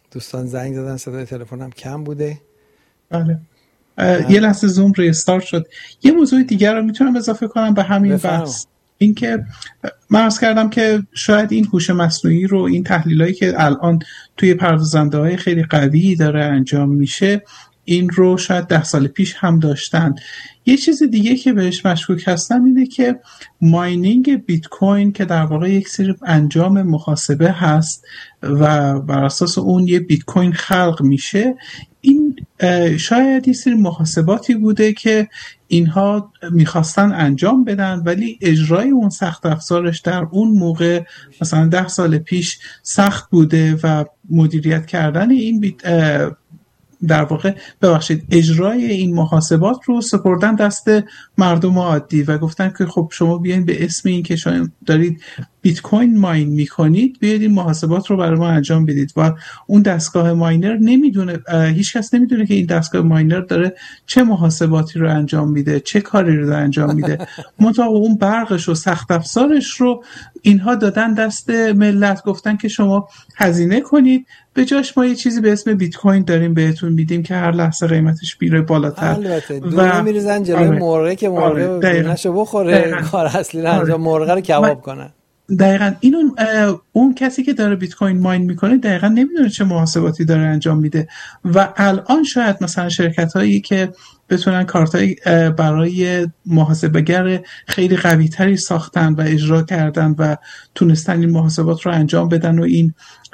دوستان زنگ زدن، صدای تلفنم کم بوده. بله. یه لحظه زوم ریستارت شد. یه موضوع دیگر رو میتونم اضافه کنم به همین بحث، اینکه من عرض کردم که شاید این هوش مصنوعی رو، این تحلیلایی که الان توی پردازنده‌های خیلی قوی داره انجام میشه، این رو شاید 10 سال پیش هم داشتن. یه چیز دیگه که بهش مشکوک هستم اینه که ماینینگ بیت کوین که در واقع یک سری انجام محاسبه هست و بر اساس اون یه بیت کوین خلق میشه، این شاید یه سری محاسباتی بوده که اینها میخواستن انجام بدن، ولی اجرای اون سخت افزارش در اون موقع مثلا 10 سال پیش سخت بوده و مدیریت کردن این در واقع اجرای این محاسبات رو سپردن دست مردم عادی و گفتن که خب شما بیاین به اسم این که شما دارید بیت کوین ماین میکنید، بیاید این محاسبات رو برای ما انجام بدید. و اون دستگاه ماینر نمیدونه، هیچ کس نمیدونه که این دستگاه ماینر داره چه محاسباتی رو انجام میده، چه کاری رو داره انجام میده. منتها اون برقش و سخت افزارش رو اینها دادن دست ملت، گفتن که شما هزینه کنید، به جاش ما یه چیزی به اسم بیت کوین داریم بهتون میدیم که هر لحظه قیمتش میره بالاتر. البته دونه میریزن جلوی مرغ که مرغ دونه‌شو بخوره، کار اصلی رو انجام، مرغ رو کباب کنن. دقیقاً این اون کسی که داره بیت کوین ماین میکنه دقیقاً نمیدونه چه محاسباتی داره انجام میده. و الان شاید مثلا شرکت هایی که بتونن کارتای برای محاسبه‌گر خیلی قوی تری ساختن و اجرا کردن و تونستن این محاسبات رو انجام بدن و این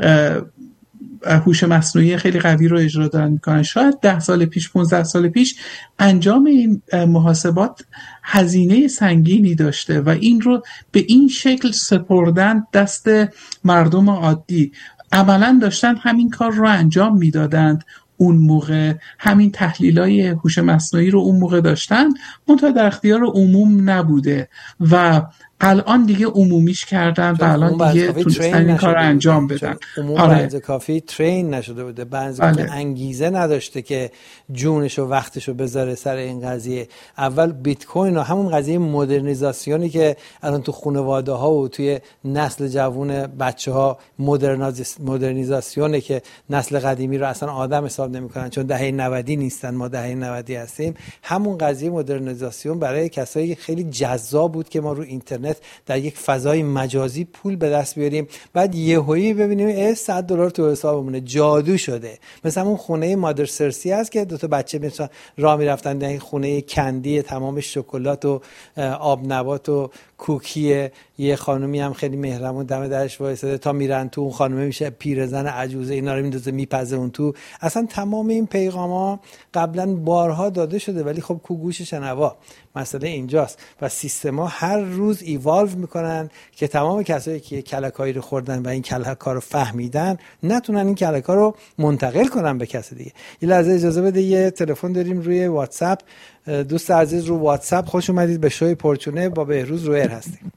هوش مصنوعی خیلی قوی رو اجرا دارن میکنن، شاید 10 سال پیش 15 سال پیش انجام این محاسبات هزینه سنگینی داشته و این رو به این شکل سپردن دست مردم عادی. عملا داشتن همین کار رو انجام میدادند اون موقع، همین تحلیلای هوش مصنوعی رو اون موقع داشتن، منتها در اختیار عموم نبوده و الان دیگه عمومیش کردن و الان دیگه تونستن این کار رو انجام بدن. عموم بنز کافی ترین نشده بوده، بنز کافی انگیزه نداشته که جونش و وقتش رو بذاره سر این قضیه. اول بیت کوین و همون قضیه مدرنیزاسیونی که الان تو خانواده ها و توی نسل جوون بچه ها مدرنیزاسیونه که نسل قدیمی رو اصلا آدم حساب نمی‌کنن چون دهه 90 نیستن، ما دهه 90 هستیم. همون قضیه مدرنیزاسیون برای کسایی خیلی جذاب بود که ما رو اینترنت در یک فضای مجازی پول به دست بیاریم، بعد یهویی ببینیم $100 تو حسابمونه، جادو شده. مثلا اون خونه مادر سرسی هست که دو تا بچه مثلا راه میرفتن در این خونه کندی تمام شکلات و آب نبات و کوکیه، یه خانومی هم خیلی مهربون دم درش وایساده تا میرن تو، اون خانومه میشه پیرزن عجوزه، اینا رو میندازه میپزه اون تو. اصلا تمام این پیغاما قبلا بارها داده شده ولی خب کو گوش شنوا. مسئله اینجاست و سیستما هر روز ایوالو میکنن که تمام کسایی که کلکایی رو خوردن و این کلکا رو فهمیدن نتونن این کلکا رو منتقل کنن به کسی دیگه. یه لحظه اجازه بده، یه تلفن داریم روی واتساپ. دوست عزیز رو واتساپ خوش اومدید به شوی پورچونه، با بهروز روئر هستیم.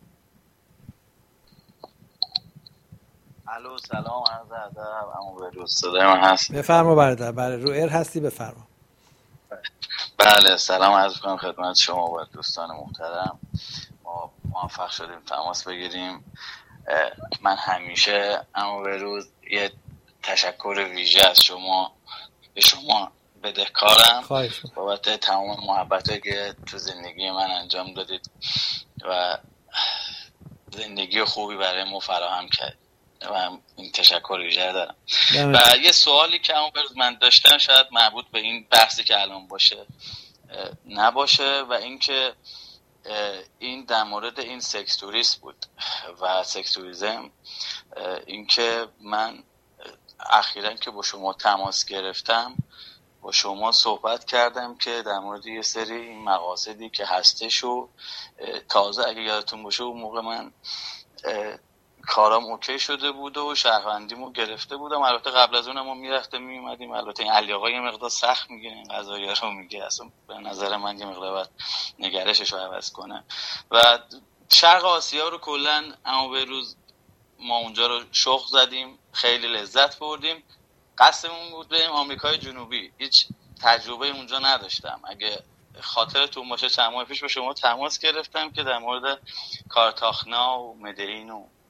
الو سلام، عرض ادب. عمو بهروز صدای من هست؟ بفرما برادر. بله روئر هستی، بفرما. بله سلام عرض می‌کنم خدمت شما و دوستان محترم. ما موفق شدیم تماس بگیریم. من همیشه عمو بهروز یه تشکر ویژه از شما به شما بدهکارم بابت تمام محبتایی که تو زندگی من انجام دادید و زندگی خوبی برای ما فراهم کردید و این تشکر ویژه دارم. و یه سوالی که عمو بهروز من داشتم شاید مربوط به این بحثی که الان باشه نباشه و اینکه این در مورد این سکس توریست بود و سکس توریسم. اینکه من اخیراً که با شما تماس گرفتم با شما صحبت کردم که در مورد یه سری مقاصدی که هستش و تازه اگه یادتون باشه اون موقع من کارام اوکی شده بود و شهروندیمو گرفته بودم. البته قبل از اونم ما میرفتیم میومدیم. البته این علی آقا یه مقدار سخت میگه این قضایا رو میگه، اصلا به نظر من یه مقدار باید نگرشش رو عوض کنه. و شرق آسیا رو کلا عمو بهروز ما اونجا رو شخ زدیم، خیلی لذت بردیم. قصدمون بود بریم آمریکای جنوبی، هیچ تجربه اونجا نداشتم. اگه خاطرتون باشه چند ماه پیش با شما تماس گرفتم که در مورد کارتاخنا و مدین و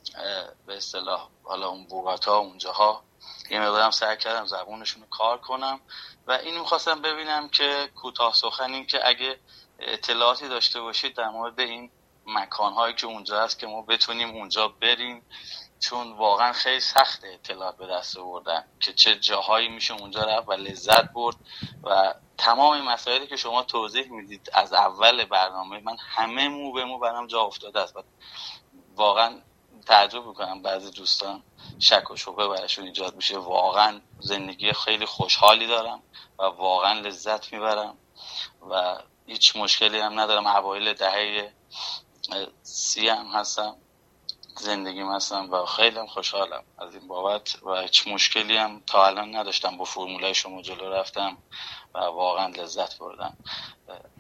به اصطلاح حالا اون بوگاتا اونجاها یه مقدارم سعی کردم زبونشون رو کار کنم و اینو میخواستم ببینم که کوتاه سخن این که اگه اطلاعاتی داشته باشید در مورد این مکانهایی که اونجا هست که ما بتونیم اونجا بریم، چون واقعا خیلی سخته اطلاعات به دست آوردن که چه جاهایی میشه اونجا رفت و لذت برد و تمام این مسائلی که شما توضیح میدید از اول برنامه من همه مو به مو برام جا افتاده است و واقعا تعجب میکنم بعضی دوستان شک و شبهه براشون ایجاد میشه. واقعا زندگی خیلی خوشحالی دارم و واقعا لذت میبرم و هیچ مشکلی هم ندارم. اوایل دهه 30 هم هستم، زندگیم هستم و خیلی هم خوشحالم از این بابت و هیچ مشکلی هم تا الان نداشتم. با فرمولای شما جلو رفتم و واقعا لذت بردم.